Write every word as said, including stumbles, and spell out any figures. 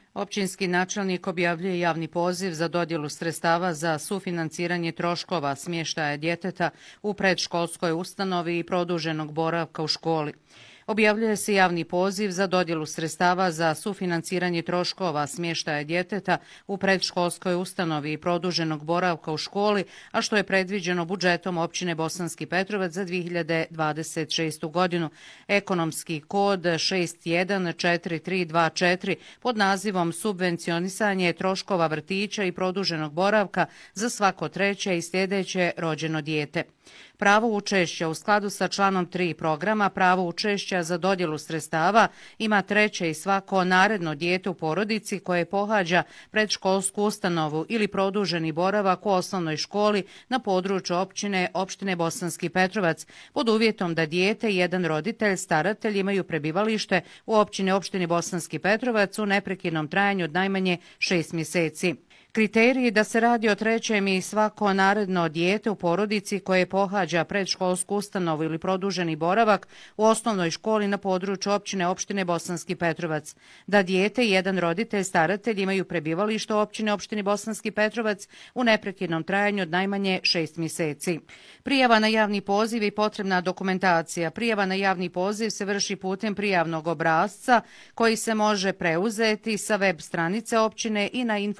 Općinski načelnik objavljuje javni poziv za dodjelu sredstava za sufinanciranje troškova smještaja djeteta u predškolskoj ustanovi i produženog boravka u školi. Objavljuje se javni poziv za dodjelu sredstava za sufinanciranje troškova smještaja djeteta u predškolskoj ustanovi i produženog boravka u školi, a što je predviđeno budžetom općine Bosanski Petrovac za dvije hiljade dvadeset šestu godinu. Ekonomski kod šest jedan četiri tri dva četiri pod nazivom Subvencionisanje troškova vrtića i produženog boravka za svako treće i sljedeće rođeno dijete. Pravo učešća u skladu sa članom tri programa pravo učešća za dodjelu sredstava ima treće i svako naredno dijete u porodici koje pohađa predškolsku ustanovu ili produženi boravak u osnovnoj školi na području općine opštine Bosanski Petrovac pod uvjetom da dijete i jedan roditelj staratelj imaju prebivalište u općini opštini Bosanski Petrovac u neprekidnom trajanju od najmanje šest mjeseci. Kriteriji da se radi o trećem i svako naredno dijete u porodici koje pohađa predškolsku ustanovu ili produženi boravak u osnovnoj školi na području općine opštine Bosanski Petrovac, da dijete i jedan roditelj staratelj imaju prebivalište u općini opštini Bosanski Petrovac u neprekidnom trajanju od najmanje šest mjeseci. Prijava na javni poziv i potrebna dokumentacija. Prijava na javni poziv se vrši putem prijavnog obrasca koji se može preuzeti sa web stranice općine i na info